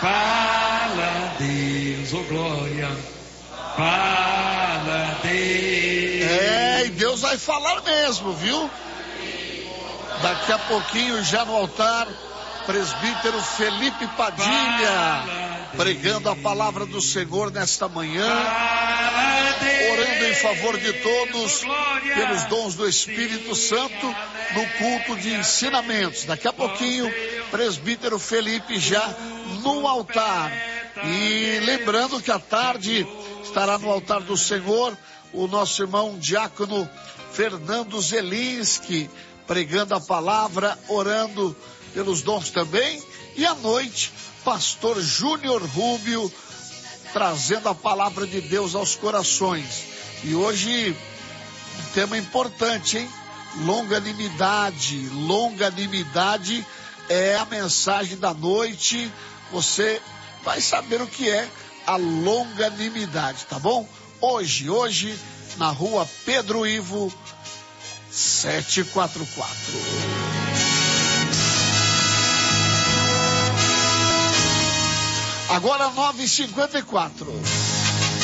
Fala, Deus, oh glória. Fala, Deus. E Deus vai falar mesmo, viu? Daqui a pouquinho, já no altar, presbítero Felipe Padilha, pregando a palavra do Senhor nesta manhã, orando em favor de todos, pelos dons do Espírito Santo, no culto de ensinamentos. Daqui a pouquinho, presbítero Felipe já no altar. E lembrando que à tarde estará no altar do Senhor o nosso irmão diácono Fernando Zelinski, pregando a palavra, orando pelos dons também. E à noite, pastor Júnior Rubio, trazendo a palavra de Deus aos corações. E hoje, um tema importante, hein? Longanimidade. Longanimidade é a mensagem da noite. Você vai saber o que é a longanimidade, tá bom? Hoje, na rua Pedro Ivo, 744. Agora 9h54.